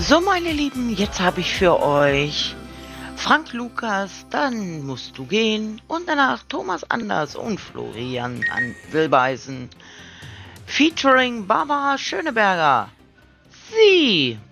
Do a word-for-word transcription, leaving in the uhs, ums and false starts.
So, meine Lieben, jetzt habe ich für euch Frank Lukas, dann musst du gehen und danach Thomas Anders und Florian an Wilbeisen featuring Barbara Schöneberger. Sie